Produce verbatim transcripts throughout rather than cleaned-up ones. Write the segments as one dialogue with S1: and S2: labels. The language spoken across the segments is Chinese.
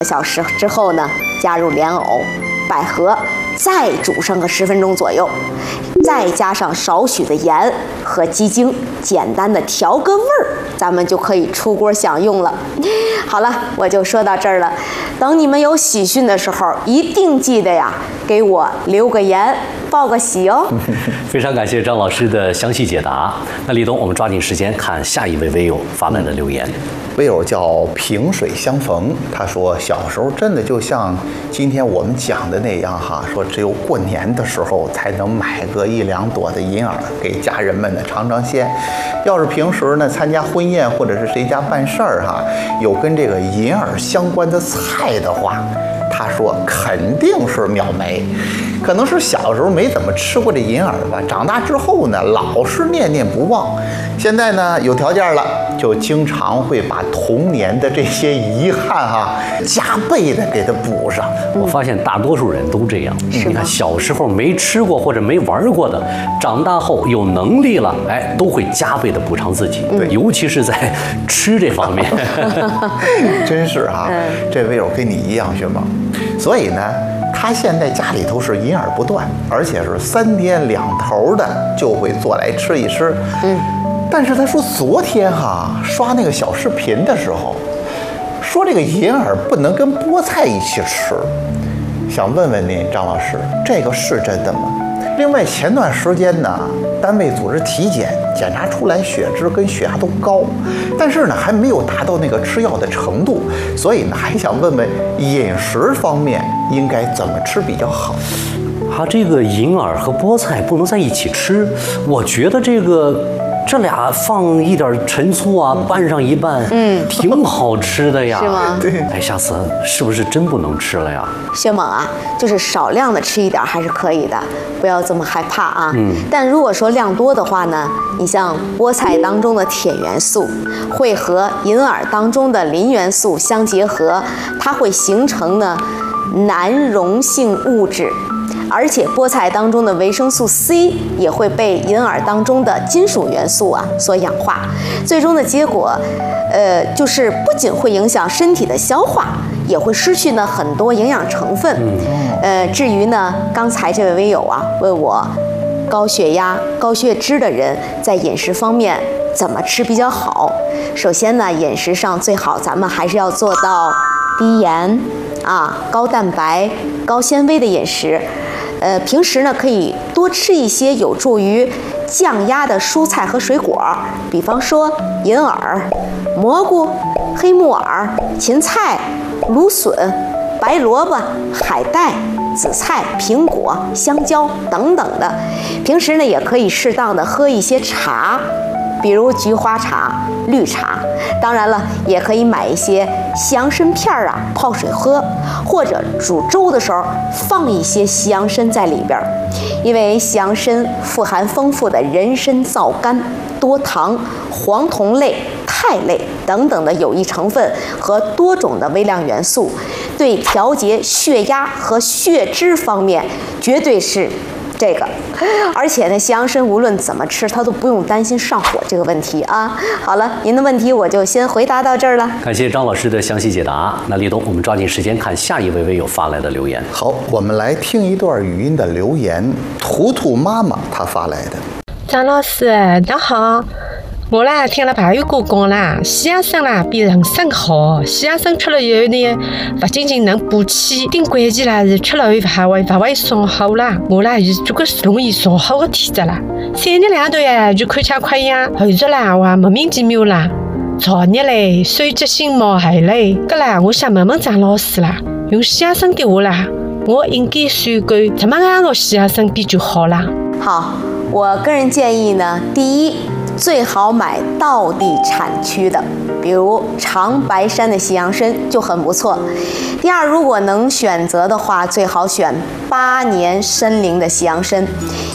S1: 小时之后呢，加入莲藕、百合，再煮上个十分钟左右，再加上少许的盐和鸡精，简单的调个味儿，咱们就可以出锅享用了。好了，我就说到这儿了。等你们有喜讯的时候，一定记得呀，给我留个言，报个喜哦。
S2: 非常感谢张老师的详细解答。那立冬，我们抓紧时间看下一位微友发来的留言。
S3: 微友叫萍水相逢，他说小时候真的就像今天我们讲的那样哈，说只有过年的时候才能买个一两朵的银耳给家人们呢尝尝鲜。要是平时呢参加婚宴或者是谁家办事儿哈，有跟这个银耳相关的菜的话，他说肯定是秒没。可能是小时候没怎么吃过这银耳吧，长大之后呢老是念念不忘。现在呢有条件了，就经常会把童年的这些遗憾哈、啊、加倍的给它补上。
S2: 我发现大多数人都这样，你看小时候没吃过或者没玩过的，长大后有能力了，哎，都会加倍的补偿自己。对，尤其是在吃这方面。
S3: 真是哈、啊，这位友跟你一样，薛宝，所以呢。他现在家里头是银耳不断，而且是三天两头的就会做来吃一吃。嗯，但是他说昨天哈刷那个小视频的时候，说这个银耳不能跟菠菜一起吃，想问问您张老师，这个是真的吗？另外前段时间呢，单位组织体检，检查出来血脂跟血压都高，但是呢还没有达到那个吃药的程度，所以呢还想问问饮食方面应该怎么吃比较好。
S2: 它这个银耳和菠菜不能在一起吃，我觉得这个这俩放一点陈醋啊，拌上一拌，嗯，挺好吃的呀。
S1: 是吗？
S3: 对。
S2: 哎，下次是不是真不能吃了呀？
S1: 薛猛啊，就是少量的吃一点还是可以的，不要这么害怕啊。嗯。但如果说量多的话呢，你像菠菜当中的铁元素会和银耳当中的磷元素相结合，它会形成呢难溶性物质。而且菠菜当中的维生素 C 也会被银耳当中的金属元素啊所氧化，最终的结果，呃，就是不仅会影响身体的消化，也会失去呢很多营养成分。呃，至于呢，刚才这位微友啊问我，高血压、高血脂的人在饮食方面怎么吃比较好？首先呢，饮食上最好咱们还是要做到低盐啊、高蛋白、高纤维的饮食。呃，平时呢可以多吃一些有助于降压的蔬菜和水果，比方说银耳、蘑菇、黑木耳、芹菜、芦笋、白萝卜、海带、紫菜、苹果、香蕉等等的。平时呢也可以适当的喝一些茶，比如菊花茶、绿茶。当然了，也可以买一些西洋参片儿啊，泡水喝，或者煮粥的时候放一些西洋参在里边，因为西洋参富含丰富的人参皂苷、多糖、黄酮类、肽类等等的有益成分和多种的微量元素，对调节血压和血脂方面绝对是这个。而且呢，西洋参无论怎么吃，它都不用担心上火这个问题啊。好了，您的问题我就先回答到这儿了。
S2: 感谢张老师的详细解答。那立冬，我们抓紧时间看下一位微友发来的留言。
S3: 好，我们来听一段语音的留言，图图妈妈她发来的。
S4: 张老师，你好。我啦听了朋友哥讲啦，西洋参啦比人参好。西洋参吃了以后呢，不仅仅能补气，更关键啦是吃了后还会不会上火啦。我啦是这个容易上火的体质啦，三日两头呀就看腔溃疡，后续啦我莫名其妙啦，燥热嘞，手脚心冒汗嘞。搿啦，我想问问张老师啦，用西洋参给我啦，我应该选购怎么样的西洋参比较好啦？
S1: 好，我个人建议呢，第一，最好买道地产区的，比如长白山的西洋参就很不错。第二，如果能选择的话，最好选八年参龄的西洋参，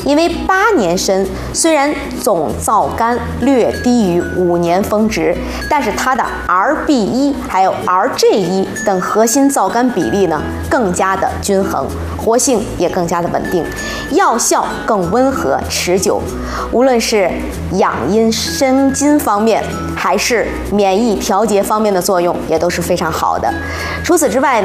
S1: 因为八年参虽然总皂苷略低于五年峰值，但是它的 R B 一 还有 R G 一 等核心皂苷比例呢更加的均衡，活性也更加的稳定，药效更温和持久，无论是养阴生津方面还是免疫调节方面的作用也都是非常好的。除此之外呢